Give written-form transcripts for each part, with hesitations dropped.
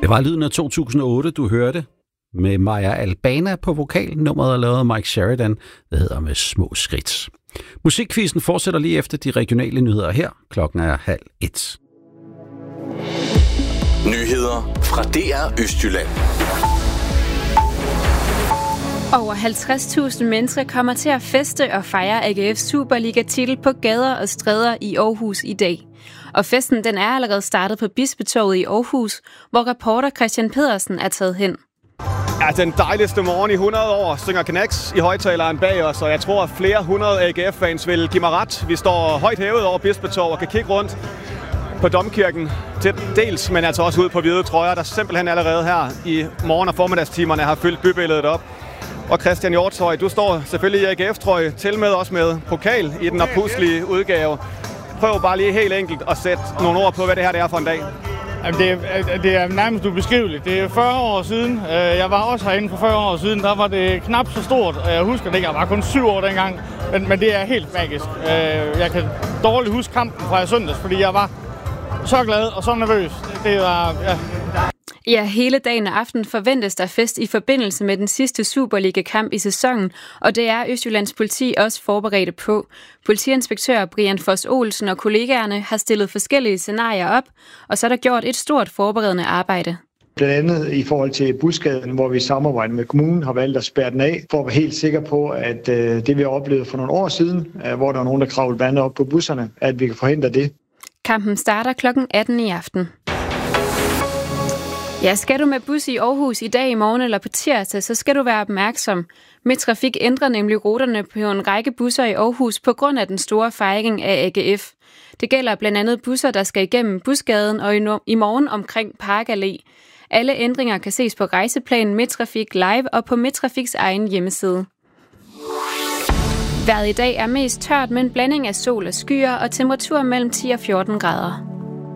Det var lyden af 2008, du hørte, med Maja Albana på vokal. Nummeret er lavet af Mike Sheridan, der hedder Med små skridt. Musikquizzen fortsætter lige efter de regionale nyheder her. Klokken er 12:30. Nyheder fra DR Østjylland. Over 50.000 mennesker kommer til at feste og fejre AGF's Superliga-titel på gader og stræder i Aarhus i dag. Og festen den er allerede startet på Bispetorvet i Aarhus, hvor reporter Christian Pedersen er taget hen. Ja, den dejligste morgen i 100 år synger Knacks i højtaleren bag os, og jeg tror, at flere 100 AGF-fans vil give mig ret. Vi står højt hævet over Bispetorvet og kan kigge rundt på Domkirken til dels, men altså også ud på hvide trøjer, der simpelthen allerede her i morgen- og formiddagstimerne har fyldt bybilledet op. Og Christian Hjortshøj, du står selvfølgelig i AGF-trøje, til med også med pokal i den opuslige udgave. Prøv bare lige helt enkelt at sætte nogle ord på, hvad det her er for en dag. Jamen, det er nærmest ubeskriveligt. Det er 40 år siden. Jeg var også herinde for 40 år siden. Der var det knap så stort. Jeg husker det ikke. Jeg var kun 7 år dengang. Men det er helt magisk. Jeg kan dårligt huske kampen fra i søndags, fordi jeg var så glad og så nervøs. Det var... Ja. Ja, hele dagen og aften forventes der fest i forbindelse med den sidste Superliga-kamp i sæsonen, og det er Østjyllands politi også forberedte på. Politiinspektør Brian Foss Olsen og kollegaerne har stillet forskellige scenarier op, og så er der gjort et stort forberedende arbejde. Blandt andet i forhold til busgaden, hvor vi samarbejder med kommunen, har valgt at spærre den af, for at være helt sikker på, at det vi har oplevet for nogle år siden, hvor der var nogen, der kravlede vandet op på busserne, at vi kan forhindre det. Kampen starter kl. 18 i aften. Ja, skal du med bus i Aarhus i dag, i morgen eller på tirsdag, så skal du være opmærksom. Midttrafik ændrer nemlig ruterne på en række busser i Aarhus på grund af den store fejring af AGF. Det gælder blandt andet busser, der skal igennem Busgaden og i morgen omkring Park Allé. Alle ændringer kan ses på rejseplanen Midttrafik Live og på Midttrafiks egen hjemmeside. Vejret i dag er mest tørt med en blanding af sol og skyer og temperatur mellem 10 og 14 grader.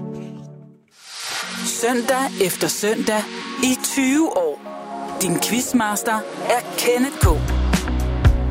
Søndag efter søndag i 20 år. Din quizmaster er Kenneth K.